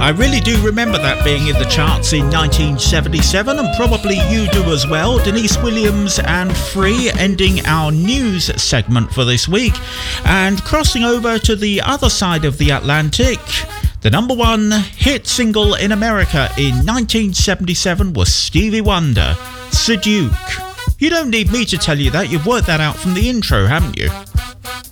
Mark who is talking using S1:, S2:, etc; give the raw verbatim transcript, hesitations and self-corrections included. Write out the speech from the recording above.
S1: I really do remember that being in the charts in nineteen seventy-seven, and probably you do as well. Denise Williams and Free ending our news segment for this week. And crossing over to the other side of the Atlantic, the number one hit single in America in nineteen seventy-seven was Stevie Wonder, Sir Duke. You don't need me to tell you that, you've worked that out from the intro, haven't you?